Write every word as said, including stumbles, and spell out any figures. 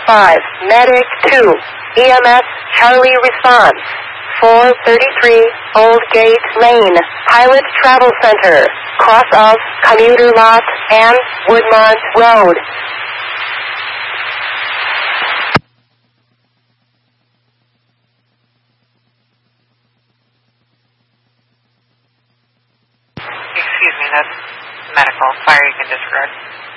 five, Medic two, E M S Charlie response. four thirty-three, Old Gate Lane, Pilot Travel Center, cross of Commuter Lot and Woodmont Road. Excuse me, that's medical. Fire you can disregard.